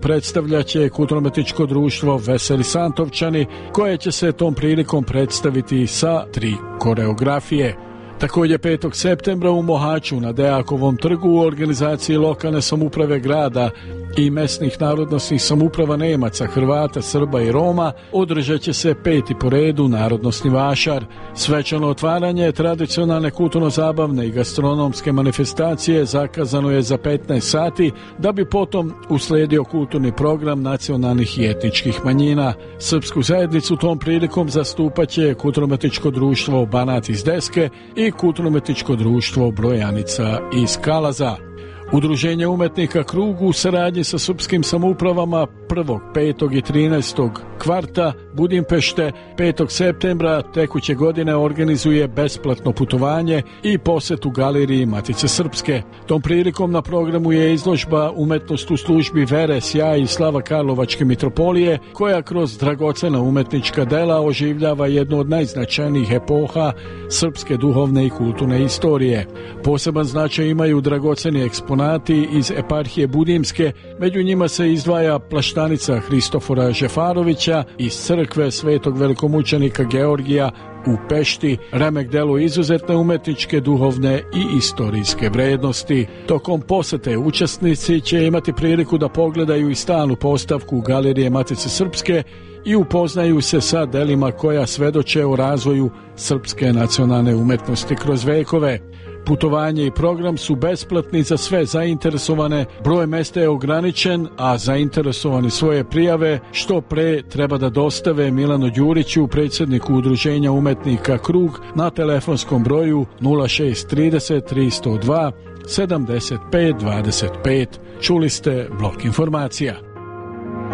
predstavljaće kulturno-umjetničko društvo Veseli Santovčani, koje će se tom prilikom predstaviti sa 3 koreografije. Također 5. septembra u Mohaču na Dejakovom trgu u organizaciji lokalne samouprave grada i mesnih narodnosnih samouprava Nemaca, Hrvata, Srba i Roma održat će se 5. po redu narodnosni vašar. Svečano otvaranje tradicionalne kulturno-zabavne i gastronomske manifestacije zakazano je za 15 sati, da bi potom uslijedio kulturni program nacionalnih i etničkih manjina. Srpsku zajednicu tom prilikom zastupaće kulturno-umjetničko društvo Banat iz Deske i kulturno-umjetničko društvo Brojanica iz Kalaza. Udruženje umetnika Krug u saradnji sa srpskim samoupravama 1., 5. i 13. kvarta Budimpešte 5. septembra tekuće godine organizuje besplatno putovanje i posjet u galeriji Matice Srpske. Tom prilikom na programu je izložba Umetnost u službi vere, sjaj i slava Karlovačke mitropolije, koja kroz dragocena umetnička dela oživljava jednu od najznačajnijih epoha srpske duhovne i kulturne istorije. Poseban značaj imaju dragoceni eksponati iz eparhije Budimske, među njima se izdvaja plaštanica Hristofora Žefarovića iz crkve Svetog velikomučenika Georgija u Pešti, remek delo izuzetne umetničke, duhovne i istorijske vrednosti. Tokom posete učesnici će imati priliku da pogledaju i stalnu postavku Galerije Matice Srpske i upoznaju se sa delima koja svedoče o razvoju srpske nacionalne umetnosti kroz vekove. Putovanje i program su besplatni za sve zainteresovane, broj mesta je ograničen, a zainteresovani svoje prijave što pre treba da dostave Milanu Đuriću, predsjedniku Udruženja umetnika Krug, na telefonskom broju 0630 302 75 25. Čuli ste blok informacija.